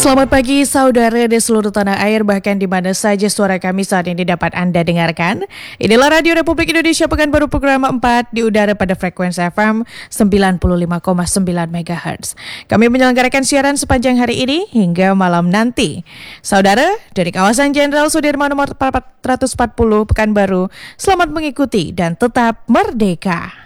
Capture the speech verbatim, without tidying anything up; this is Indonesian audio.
Selamat pagi saudara di seluruh tanah air, bahkan di mana saja suara kami saat ini dapat Anda dengarkan. Inilah Radio Republik Indonesia Pekanbaru program empat di udara pada frekuensi F M sembilan puluh lima koma sembilan megahertz. Kami menyelenggarakan siaran sepanjang hari ini hingga malam nanti. Saudara, dari kawasan Jenderal Sudirman nomor empat ratus empat puluh Pekanbaru, selamat mengikuti dan tetap merdeka.